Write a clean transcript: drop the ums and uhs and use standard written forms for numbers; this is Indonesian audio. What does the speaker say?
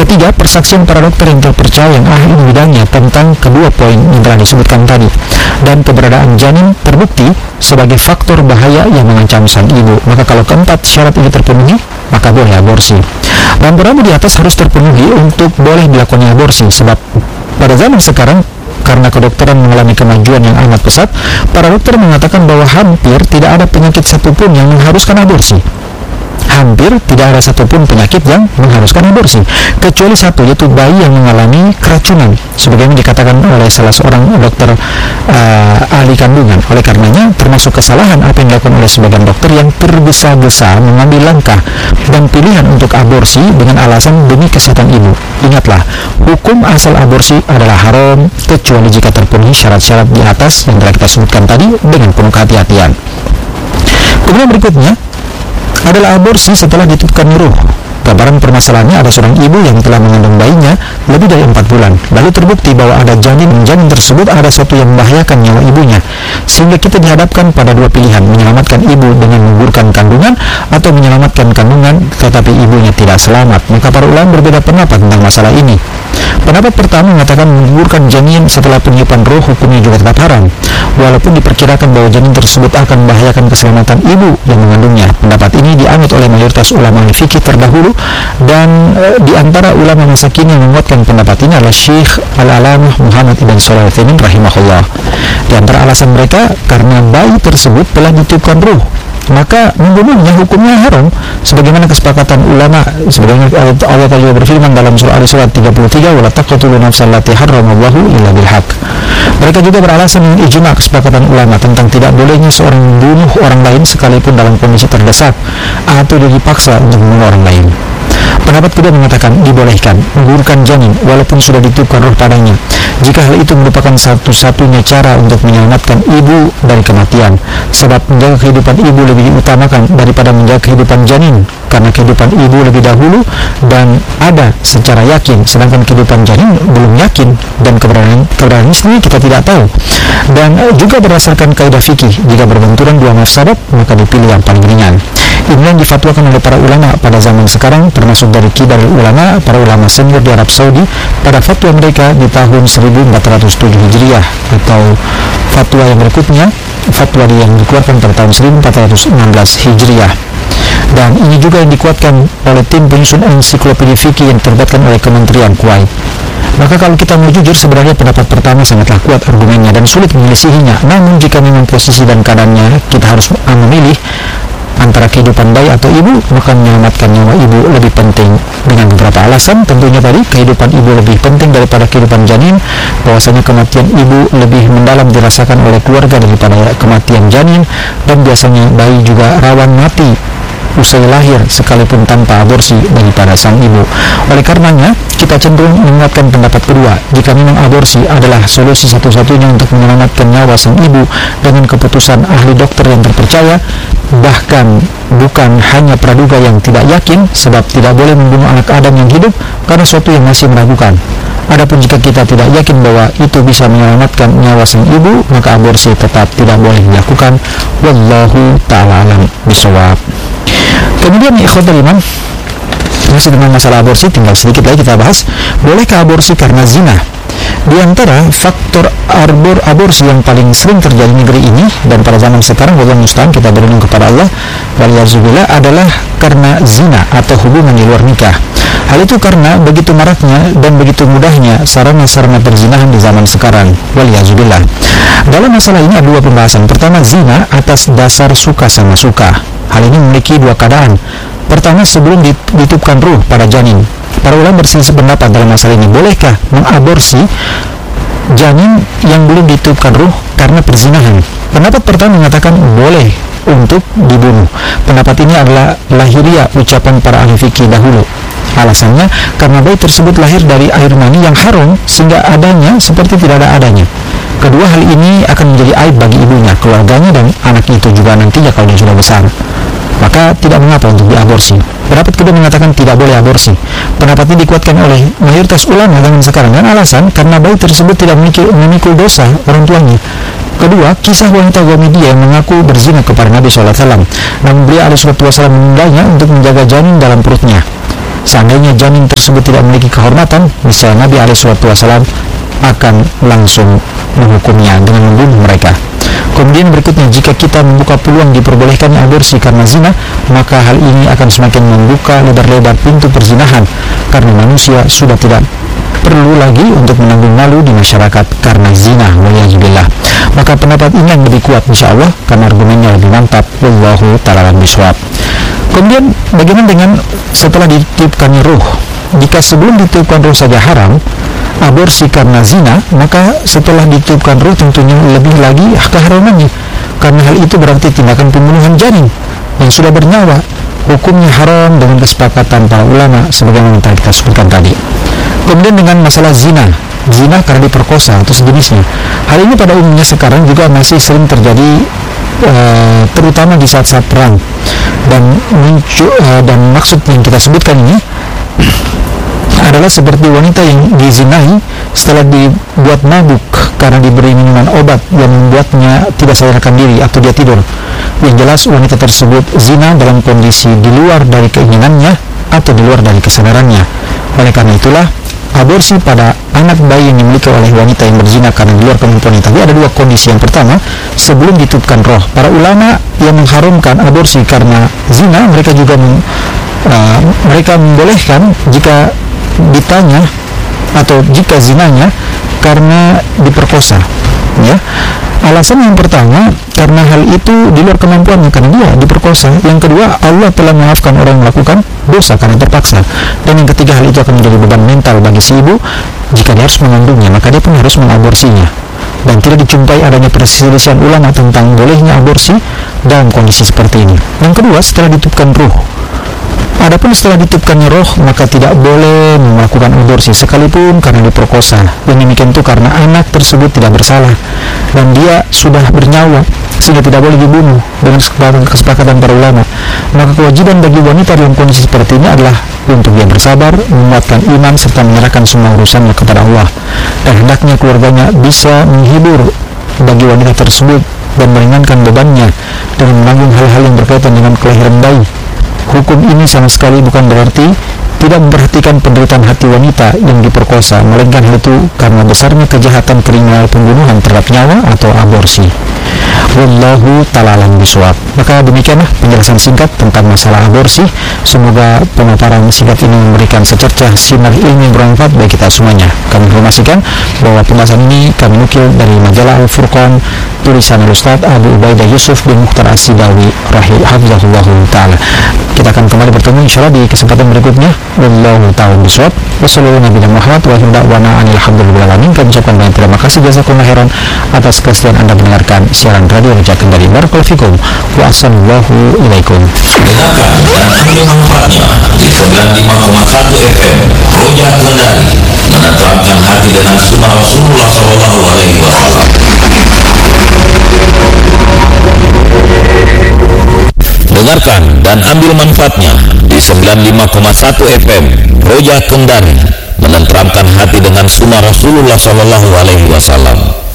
Ketiga, persaksian para dokter yang terpercaya yang ahli bidangnya tentang kedua poin yang telah disebutkan tadi, dan keberadaan janin terbukti sebagai faktor bahaya yang mengancam sang ibu. Maka kalau keempat syarat ini terpenuhi, maka boleh aborsi. Lampu-lampu di atas harus terpenuhi untuk boleh dilakukan aborsi, sebab pada zaman sekarang karena kedokteran mengalami kemajuan yang amat pesat, para dokter mengatakan bahwa hampir tidak ada penyakit satupun yang mengharuskan aborsi. Hampir tidak ada satupun penyakit yang mengharuskan aborsi, kecuali satu, yaitu bayi yang mengalami keracunan, sebagaimana dikatakan oleh salah seorang dokter ahli kandungan. Oleh karenanya, termasuk kesalahan apa yang dilakukan oleh sebagian dokter yang tergesa-gesa mengambil langkah dan pilihan untuk aborsi dengan alasan demi kesehatan ibu. Ingatlah, hukum asal aborsi adalah haram kecuali jika terpenuhi syarat-syarat di atas yang telah kita sebutkan tadi dengan penuh kehati-hatian. Kemudian berikutnya adalah aborsi setelah ditutupkan ruh. Gambaran permasalahannya, ada seorang ibu yang telah mengandung bayinya lebih dari 4 bulan, lalu terbukti bahwa ada janin tersebut ada sesuatu yang membahayakan nyawa ibunya, sehingga kita dihadapkan pada dua pilihan, menyelamatkan ibu dengan menggugurkan kandungan atau menyelamatkan kandungan tetapi ibunya tidak selamat. Maka para ulama berbeda pendapat tentang masalah ini. Pendapat pertama mengatakan menggugurkan janin setelah peniupan roh hukumnya juga tetap haram, walaupun diperkirakan bahwa janin tersebut akan membahayakan keselamatan ibu yang mengandungnya. Pendapat ini dianut oleh mayoritas ulama fikih terdahulu, dan di antara ulama masa kini yang menguatkan pendapat ini adalah Syekh Al-Alamah Muhammad ibn Shalih Al-Utsaimin rahimahullah. Di antara alasan mereka, karena bayi tersebut telah ditiupkan ruh, maka membunuhnya hukumnya haram, sebagaimana kesepakatan ulama, sebagaimana Allah Ta'ala berfirman dalam surah Al-Isra 33, wala taqtulu nafsal lati harramallahu illa bil haqq. Mereka juga beralasan dengan ijma kesepakatan ulama tentang tidak bolehnya seorang membunuh orang lain sekalipun dalam kondisi terdesak atau dia dipaksa untuk membunuh orang lain. Pendapat kedua mengatakan dibolehkan menggugurkan janin walaupun sudah ditiupkan roh padanya, jika hal itu merupakan satu-satunya cara untuk menyelamatkan ibu dari kematian, sebab menjaga kehidupan ibu lebih diutamakan daripada menjaga kehidupan janin, karena kehidupan ibu lebih dahulu dan ada secara yakin, sedangkan kehidupan janin belum yakin, dan keberadaan sendiri kita tidak tahu. Dan juga berdasarkan kaidah fikih, jika berbenturan dua mafsadat, maka dipilih yang paling ringan. Ini yang difatwakan oleh para ulama pada zaman sekarang, termasuk dari kibar ulama, para ulama senior di Arab Saudi pada fatwa mereka di tahun 1407 Hijriah, atau fatwa yang berikutnya, fatwa yang dikeluarkan pada tahun 1416 Hijriah. Dan ini juga yang dikuatkan oleh tim penyusun ensiklopedia fikih yang diterbitkan oleh Kementerian Kuwait. Maka kalau kita mau jujur, sebenarnya pendapat pertama sangatlah kuat argumennya dan sulit menyelisihinya. Namun jika memang posisi dan keadaannya kita harus memilih antara kehidupan bayi atau ibu, maka menyelamatkan nyawa ibu lebih penting dengan beberapa alasan. Tentunya tadi, kehidupan ibu lebih penting daripada kehidupan janin, bahwasanya kematian ibu lebih mendalam dirasakan oleh keluarga daripada kematian janin, dan biasanya bayi juga rawan mati usai lahir sekalipun tanpa aborsi daripada sang ibu. Oleh karenanya, kita cenderung menguatkan pendapat kedua, jika memang aborsi adalah solusi satu-satunya untuk menyelamatkan nyawa sang ibu dengan keputusan ahli dokter yang terpercaya, bahkan bukan hanya praduga yang tidak yakin, sebab tidak boleh membunuh anak Adam yang hidup karena sesuatu yang masih meragukan. Adapun jika kita tidak yakin bahwa itu bisa menyelamatkan nyawa sang ibu, maka aborsi tetap tidak boleh dilakukan. Wallahu ta'ala alam bisawab. Kemudian ikhwatul iman, masih tentang masalah aborsi, tinggal sedikit lagi kita bahas. Bolehkah aborsi karena zina? Di antara faktor aborsi yang paling sering terjadi di negeri ini dan pada zaman sekarang, wallahu musta'an, kita berlindung kepada Allah, waliyadzubillah, adalah karena zina atau hubungan di luar nikah. Hal itu karena begitu maraknya dan begitu mudahnya sarana-sarana perzinahan di zaman sekarang, waliyadzubillah. Dalam masalah ini ada dua pembahasan. Pertama, zina atas dasar suka sama suka. Hal ini memiliki dua keadaan. Pertama, sebelum ditiupkan ruh pada janin. Para ulama berselisih pendapat dalam masalah ini. Bolehkah mengaborsi janin yang belum ditiupkan ruh karena perzinahan? Pendapat pertama mengatakan boleh untuk dibunuh. Pendapat ini adalah lahiriah ucapan para ahli fikih dahulu. Alasannya karena bayi tersebut lahir dari air mani yang haram, sehingga adanya seperti tidak ada adanya. Kedua, hal ini akan menjadi aib bagi ibunya, keluarganya, dan anak itu juga nantinya kalau dia sudah besar. Maka tidak mengapa untuk diaborsi. Pendapat kedua mengatakan tidak boleh aborsi. Pendapat ini dikuatkan oleh mayoritas ulama zaman sekarang dengan alasan karena bayi tersebut tidak memikul dosa orang tuanya. Kedua, kisah wanita Ghamidiah yang mengaku berzina kepada Nabi SAW, namun beliau alaihissalatu wassalam menundanya untuk menjaga janin dalam perutnya. Seandainya janin tersebut tidak memiliki kehormatan, misalnya Nabi SAW akan langsung menghukumnya dengan membunuh mereka. Kemudian berikutnya, jika kita membuka peluang diperbolehkannya aborsi karena zina, maka hal ini akan semakin membuka lebar-lebar pintu perzinahan, karena manusia sudah tidak perlu lagi untuk menanggung malu di masyarakat karena zina, waliyadzubillah. Maka pendapat ini yang lebih kuat insyaallah, karena argumennya lebih mantap. Wallahu ta'ala bishawab. Kemudian bagaimana dengan setelah ditiupkannya ruh? Jika sebelum ditiupkan ruh saja haram aborsi karena zina, maka setelah ditiupkan ruh tentunya lebih lagi keharamannya, karena hal itu berarti tindakan pembunuhan janin yang sudah bernyawa. Hukumnya haram dengan kesepakatan para ulama sebagaimana yang kita sebutkan tadi. Kemudian dengan masalah zina karena diperkosa atau sejenisnya, hal ini pada umumnya sekarang juga masih sering terjadi, terutama di saat-saat perang, dan maksud yang kita sebutkan ini adalah seperti wanita yang dizinai setelah dibuat mabuk karena diberi minuman obat yang membuatnya tidak sadarkan diri atau dia tidur. Yang jelas wanita tersebut zina dalam kondisi di luar dari keinginannya atau di luar dari kesadarannya. Oleh karena itulah aborsi pada anak bayi yang dimiliki oleh wanita yang berzina karena di luar kemampuan tadi ada dua kondisi. Yang pertama, sebelum ditiupkan roh. Para ulama yang mengharumkan aborsi karena zina, mereka juga mereka membolehkan jika ditanya atau jika zinanya karena diperkosa, ya. Alasan yang pertama, karena hal itu di luar kemampuannya, karena dia diperkosa. Yang kedua, Allah telah memaafkan orang yang melakukan dosa karena terpaksa. Dan yang ketiga, hal itu akan menjadi beban mental bagi si ibu. Jika dia harus mengandungnya, maka dia pun harus mengaborsinya. Dan tidak dijumpai adanya perselisihan ulama tentang bolehnya aborsi dalam kondisi seperti ini. Yang kedua, setelah ditiupkan ruh. Adapun setelah ditiupkannya roh, maka tidak boleh melakukan aborsi sekalipun karena diperkosa. Yang demikian itu karena anak tersebut tidak bersalah dan dia sudah bernyawa, sehingga tidak boleh dibunuh dengan kesepakatan para ulama. Maka kewajiban bagi wanita dalam kondisi seperti ini adalah untuk dia bersabar, menguatkan iman serta menyerahkan semua urusannya kepada Allah. Dan hendaknya keluarganya bisa menghibur bagi wanita tersebut dan meringankan bebannya dengan menanggung hal-hal yang berkaitan dengan kelahiran bayi. Hukum ini sama sekali bukan berarti tidak memperhatikan penderitaan hati wanita yang diperkosa, melainkan hal itu karena besarnya kejahatan kriminal pembunuhan terhadap nyawa atau aborsi. Wallahu ta'ala alam bishawab. Maka demikianlah penjelasan singkat tentang masalah aborsi. Semoga pemaparan singkat ini memberikan secercah sinar ilmu yang bermanfaat bagi kita semuanya. Kami informasikan bahwa pembahasan ini kami nukil dari majalah Al-Furqan, tulisan Al-Ustaz Abu Ubaidah Yusuf bin Mukhtar As-Sibawi rahimahullahu ta'ala. Kita akan kembali bertemu insyaallah di kesempatan berikutnya. Wallahu ta'ala bishawab. Wassalamualaikum warahmatullahi wabarakatuh. Alhamdulillahirrahmanirrahim. Kami ucapkan banyak terima kasih jazakumullah khairan atas kesediaan Anda mendengarkan siaran radio Rojak Kendari. Barakallahu fikum wa assalamualaikum. Dengarkan dan ambil manfaatnya di 95,1 FM Rojak Kendari, menenteramkan hati dengan sunnah Rasulullah SAW. Dengarkan dan ambil manfaatnya di 95,1 FM Rojak Kendari, menenteramkan hati dengan sunnah Rasulullah SAW.